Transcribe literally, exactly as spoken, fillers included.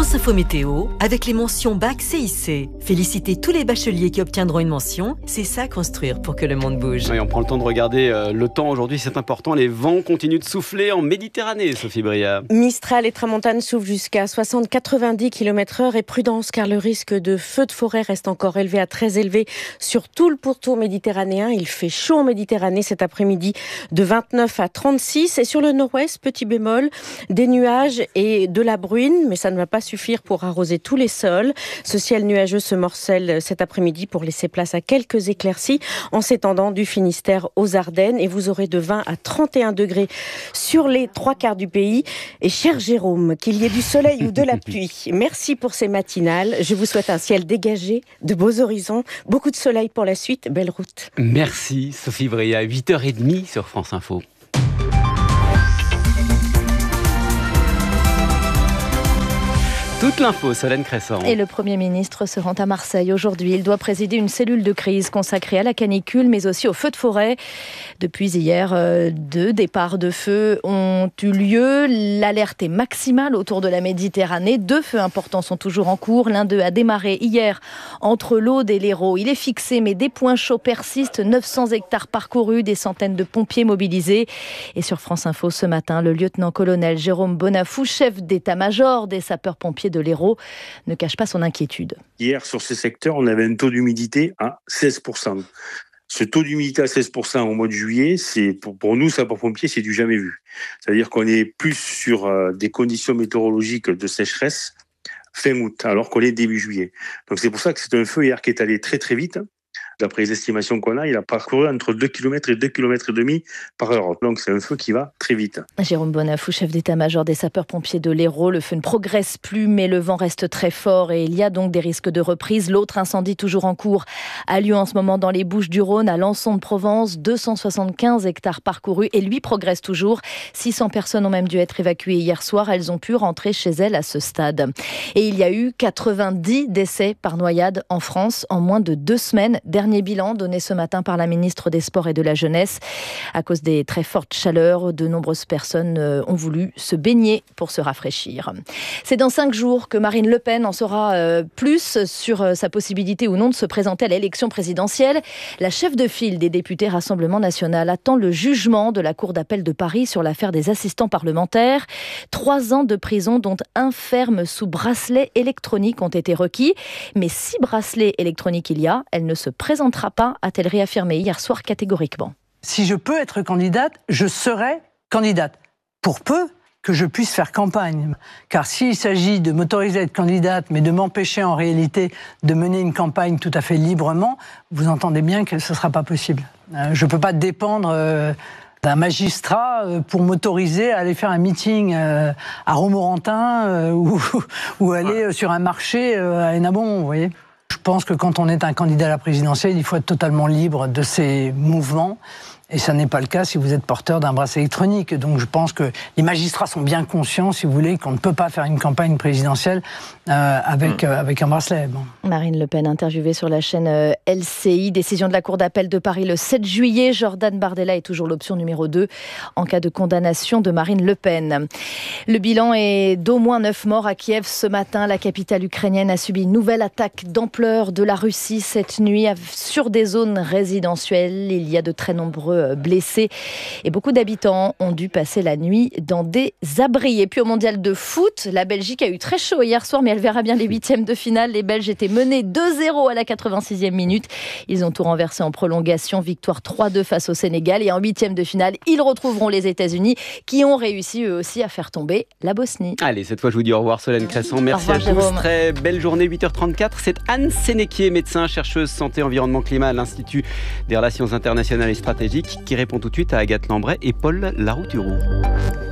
France Info Météo avec les mentions bac C I C. Félicitez tous les bacheliers qui obtiendront une mention. C'est ça construire pour que le monde bouge. Oui, on prend le temps de regarder euh, le temps aujourd'hui, c'est important. Les vents continuent de souffler en Méditerranée, Sophie Bria. Mistral et tramontane soufflent jusqu'à soixante à quatre-vingt-dix kilomètres heure et prudence car le risque de feu de forêt reste encore élevé à très élevé sur tout le pourtour méditerranéen. Il fait chaud en Méditerranée cet après-midi de vingt-neuf à trente-six et sur le nord-ouest, petit bémol, des nuages et de la bruine, mais ça ne va pas suffire pour arroser tous les sols. Ce ciel nuageux se morcelle cet après-midi pour laisser place à quelques éclaircies en s'étendant du Finistère aux Ardennes et vous aurez de vingt à trente et un degrés sur les trois quarts du pays. Et cher Jérôme, qu'il y ait du soleil ou de la pluie, merci pour ces matinales. Je vous souhaite un ciel dégagé, de beaux horizons, beaucoup de soleil pour la suite. Belle route. Merci Sophie Bria, huit heures trente sur France Info. Toute l'info, Solène Cresson. Et le Premier ministre se rend à Marseille aujourd'hui. Il doit présider une cellule de crise consacrée à la canicule, mais aussi aux feux de forêt. Depuis hier, euh, deux départs de feu ont eu lieu. L'alerte est maximale autour de la Méditerranée. Deux feux importants sont toujours en cours. L'un d'eux a démarré hier entre l'Aude et l'Hérault. Il est fixé, mais des points chauds persistent. neuf cents hectares parcourus, des centaines de pompiers mobilisés. Et sur France Info ce matin, le lieutenant-colonel Jérôme Bonafou, chef d'état-major des sapeurs-pompiers de l'Hérault, ne cache pas son inquiétude. Hier, sur ces secteurs, on avait un taux d'humidité à seize pour cent. Ce taux d'humidité à seize pour cent au mois de juillet, c'est pour, pour nous, sapeurs-pompiers, c'est du jamais vu. C'est-à-dire qu'on est plus sur euh, des conditions météorologiques de sécheresse fin août, alors qu'on est début juillet. Donc c'est pour ça que c'est un feu hier qui est allé très très vite. D'après les estimations qu'on a, il a parcouru entre deux kilomètres et deux kilomètres et demi par heure. Donc c'est un feu qui va très vite. Jérôme Bonafou, chef d'état-major des sapeurs-pompiers de l'Hérault. Le feu ne progresse plus, mais le vent reste très fort et il y a donc des risques de reprise. L'autre incendie toujours en cours a lieu en ce moment dans les Bouches-du-Rhône, à Lançon de Provence. deux cent soixante-quinze hectares parcourus et lui progresse toujours. six cents personnes ont même dû être évacuées hier soir. Elles ont pu rentrer chez elles à ce stade. Et il y a eu quatre-vingt-dix décès par noyade en France en moins de deux semaines. Dernier bilan donné ce matin par la ministre des Sports et de la Jeunesse. À cause des très fortes chaleurs, de nombreuses personnes ont voulu se baigner pour se rafraîchir. C'est dans cinq jours que Marine Le Pen en saura plus sur sa possibilité ou non de se présenter à l'élection présidentielle. La chef de file des députés Rassemblement National attend le jugement de la Cour d'appel de Paris sur l'affaire des assistants parlementaires. Trois ans de prison, dont un ferme sous bracelet électronique, ont été requis. Mais si bracelet électronique il y a, elle ne se présentera pas, a-t-elle réaffirmé hier soir catégoriquement. Si je peux être candidate, je serai candidate. Pour peu que je puisse faire campagne. Car s'il s'agit de m'autoriser à être candidate, mais de m'empêcher en réalité de mener une campagne tout à fait librement, vous entendez bien que ce ne sera pas possible. Je ne peux pas dépendre euh, d'un magistrat euh, pour m'autoriser à aller faire un meeting euh, à Romorantin euh, ou, ou aller sur un marché euh, à Hénin-Beaumont, vous voyez. Je pense que quand on est un candidat à la présidentielle, il faut être totalement libre de ses mouvements. Et ça n'est pas le cas si vous êtes porteur d'un bracelet électronique. Donc je pense que les magistrats sont bien conscients, si vous voulez, qu'on ne peut pas faire une campagne présidentielle euh, avec, mmh. euh, avec un bracelet. Bon. Marine Le Pen, interviewée sur la chaîne euh, L C I. Décision de la Cour d'appel de Paris le sept juillet. Jordan Bardella est toujours l'option numéro deux en cas de condamnation de Marine Le Pen. Le bilan est d'au moins neuf morts à Kiev ce matin. La capitale ukrainienne a subi une nouvelle attaque d'ampleur de la Russie cette nuit sur des zones résidentielles. Il y a de très nombreux blessés et beaucoup d'habitants ont dû passer la nuit dans des abris. Et puis au mondial de foot, la Belgique a eu très chaud hier soir, mais elle verra bien les huitièmes de finale. Les Belges étaient menés deux zéro à la quatre-vingt-sixième minute. Ils ont tout renversé en prolongation. Victoire trois deux face au Sénégal. Et en huitièmes de finale, ils retrouveront les États-Unis qui ont réussi eux aussi à faire tomber la Bosnie. Allez, cette fois je vous dis au revoir Solène Cresson. Merci revoir, à Jérôme. tous. Très belle journée, huit heures trente-quatre. C'est Anne Sénéquier, médecin, chercheuse santé, environnement, climat à l'Institut des relations internationales et stratégiques, qui répond tout de suite à Agathe Lambray et Paul Larouturou.